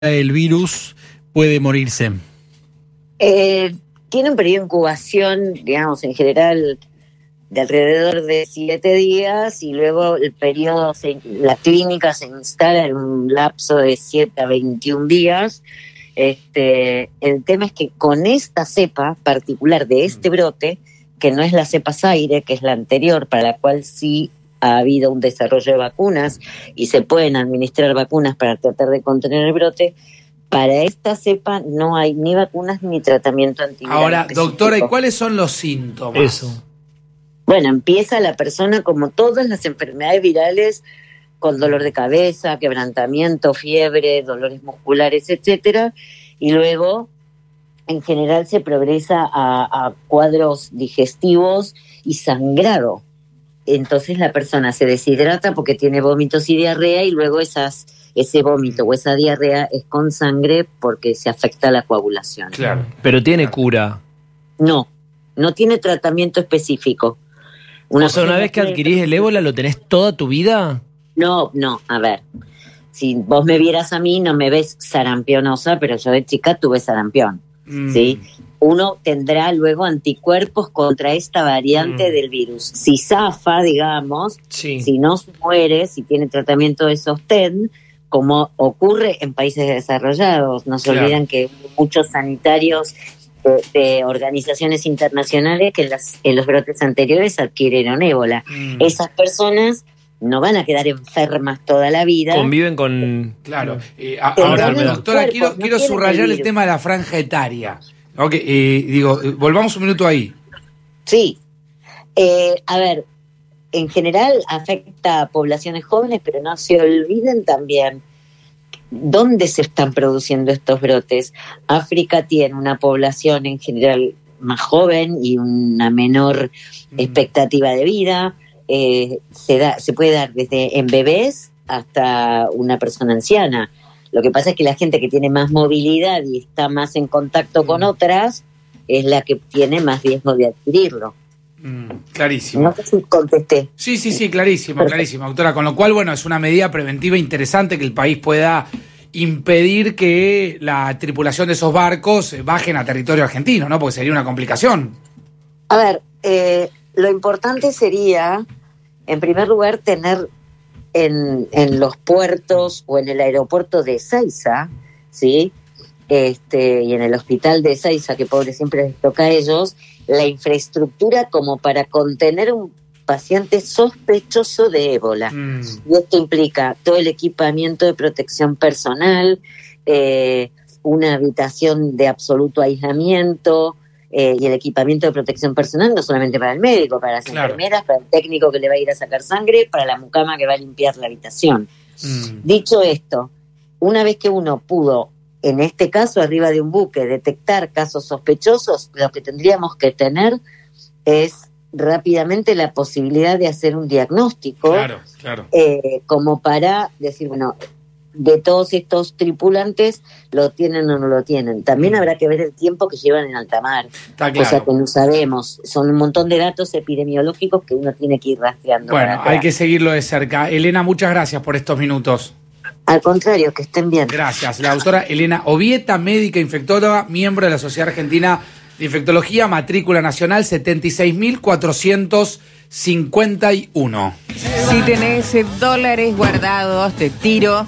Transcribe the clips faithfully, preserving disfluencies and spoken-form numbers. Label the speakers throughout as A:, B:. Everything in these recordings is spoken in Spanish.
A: el virus puede morirse?
B: Eh, tiene un periodo de incubación, digamos, en general de alrededor de siete días y luego el periodo, se, la clínica se instala en un lapso de siete a veintiún días. Este, el tema es que con esta cepa particular de este brote, que no es la cepa Zaire, que es la anterior, para la cual sí ha habido un desarrollo de vacunas y se pueden administrar vacunas para tratar de contener el brote, para esta cepa no hay ni vacunas ni tratamiento antiviral.
C: Ahora,
B: específico.
C: doctora, ¿y cuáles son los síntomas?
A: Eso.
B: Bueno, empieza la persona, como todas las enfermedades virales, con dolor de cabeza, quebrantamiento, fiebre, dolores musculares, etcétera, y luego, en general, se progresa a, a cuadros digestivos y sangrado. Entonces la persona se deshidrata porque tiene vómitos y diarrea y luego esas, ese vómito o esa diarrea es con sangre porque se afecta la coagulación.
C: Claro.
A: Pero tiene cura.
B: No, no tiene tratamiento específico.
A: Una o sea, una vez que adquirís el ébola, ¿lo tenés toda tu vida?
B: No, no, a ver. Si vos me vieras a mí, no me ves sarampionosa, pero yo de chica tuve sarampión. Mm. ¿Sí? Uno tendrá luego anticuerpos contra esta variante mm. del virus. Si zafa, digamos, sí. si no se muere, si tiene tratamiento de sostén, como ocurre en países desarrollados. No se claro. olvidan que muchos sanitarios de, de organizaciones internacionales que en, las, en los brotes anteriores adquirieron ébola. Mm. Esas personas no van a quedar enfermas toda la vida.
A: Conviven con...
C: Claro. Eh, ahora, doctora, quiero, no quiero subrayar el, el tema de la franja etaria. Okay, eh, digo, eh, volvamos un minuto ahí.
B: Sí. Eh, a ver, en general afecta a poblaciones jóvenes, pero no se olviden también dónde se están produciendo estos brotes. África tiene una población en general más joven y una menor mm. expectativa de vida. Eh, se da, se puede dar desde en bebés hasta una persona anciana. Lo que pasa es que la gente que tiene más movilidad y está más en contacto mm. con otras es la que tiene más riesgo de adquirirlo.
C: Mm, clarísimo.
B: No sé si contesté.
C: Sí, sí, sí, clarísimo, Perfecto. clarísimo, doctora. Con lo cual, bueno, es una medida preventiva interesante que el país pueda impedir que la tripulación de esos barcos bajen a territorio argentino, ¿no? Porque sería una complicación.
B: A ver, eh, lo importante sería, en primer lugar, tener en, en los puertos o en el aeropuerto de Ezeiza, ¿sí? Este, y en el hospital de Ezeiza, que pobre siempre les toca a ellos, la infraestructura como para contener un paciente sospechoso de ébola. Mm. Y esto implica todo el equipamiento de protección personal, eh, una habitación de absoluto aislamiento, Eh, y el equipamiento de protección personal no solamente para el médico, para las claro. enfermeras, para el técnico que le va a ir a sacar sangre, para la mucama que va a limpiar la habitación. Mm. Dicho esto, una vez que uno pudo, en este caso arriba de un buque, detectar casos sospechosos, lo que tendríamos que tener es rápidamente la posibilidad de hacer un diagnóstico,
C: claro, claro.
B: Eh, como para decir, bueno, de todos estos tripulantes, ¿lo tienen o no lo tienen? También mm. habrá que ver el tiempo que llevan en alta mar.
C: Está claro.
B: O sea, que no sabemos. Son un montón de datos epidemiológicos que uno tiene que ir rastreando.
C: Bueno, hay que seguirlo de cerca. Elena, muchas gracias por estos minutos.
B: Al contrario, que estén bien.
C: Gracias. La doctora Elena Obieta, médica infectóloga, miembro de la Sociedad Argentina de Infectología, matrícula nacional setenta y seis mil cuatrocientos cincuenta y uno.
D: Si tenés dólares guardados, te tiro...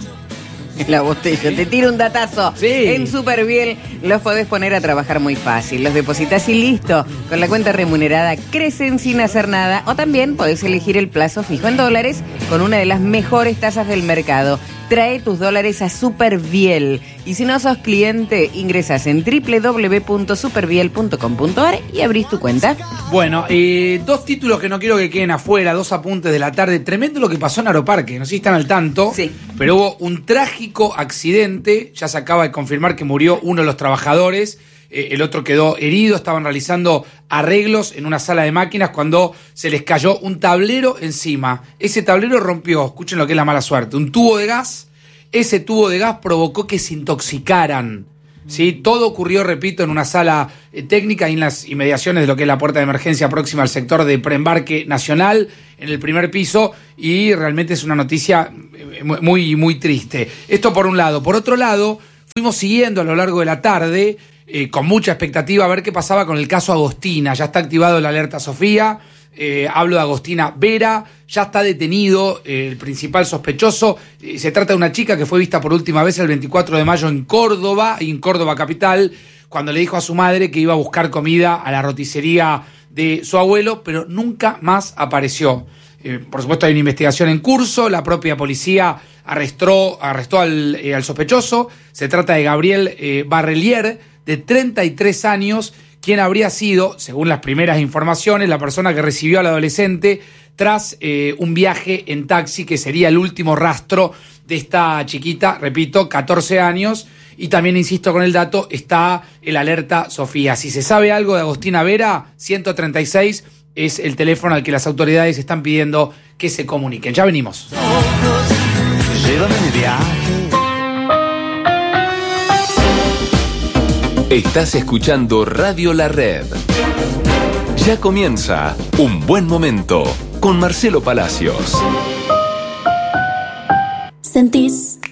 D: la botella, ¿sí? Te tiro un datazo.
C: Sí.
D: En Superviel los podés poner a trabajar muy fácil. Los depositas y listo. Con la cuenta remunerada crecen sin hacer nada. O también podés elegir el plazo fijo en dólares con una de las mejores tasas del mercado. Trae tus dólares a Superviel. Y si no sos cliente, ingresás en doble u doble u doble u punto superviel punto com punto a r y abrís tu cuenta.
C: Bueno, eh, dos títulos que no quiero que queden afuera, dos apuntes de la tarde. Tremendo lo que pasó en Aeroparque, no sé si están al tanto,
D: sí.
C: pero hubo un trágico accidente, ya se acaba de confirmar que murió uno de los trabajadores, eh, el otro quedó herido, estaban realizando arreglos en una sala de máquinas cuando se les cayó un tablero encima. Ese tablero rompió, escuchen lo que es la mala suerte, un tubo de gas. Ese tubo de gas provocó que se intoxicaran. ¿Sí? Todo ocurrió, repito, en una sala eh, técnica y en las inmediaciones de lo que es la puerta de emergencia próxima al sector de preembarque nacional, en el primer piso, y realmente es una noticia muy, muy triste. Esto por un lado. Por otro lado, Estuvimos siguiendo a lo largo de la tarde, eh, con mucha expectativa, a ver qué pasaba con el caso Agostina. Ya está activado la alerta Sofía, eh, hablo de Agostina Vera, ya está detenido eh, el principal sospechoso. Eh, se trata de una chica que fue vista por última vez el veinticuatro de mayo en Córdoba, en Córdoba capital, cuando le dijo a su madre que iba a buscar comida a la roticería de su abuelo, pero nunca más apareció. Eh, por supuesto hay una investigación en curso, la propia policía arrestó, arrestó al, eh, al sospechoso. Se trata de Gabriel eh, Barrelier, de treinta y tres años, quien habría sido, según las primeras informaciones, la persona que recibió al adolescente tras eh, un viaje en taxi, que sería el último rastro de esta chiquita, repito, catorce años. Y también, insisto con el dato, está el alerta Sofía. Si se sabe algo de Agostina Vera, ciento treinta y seis es el teléfono al que las autoridades están pidiendo que se comuniquen. Ya venimos.
E: Llévame de viaje.
F: Estás escuchando Radio La Red. Ya comienza Un Buen Momento con Marcelo Palacios.
G: Sentís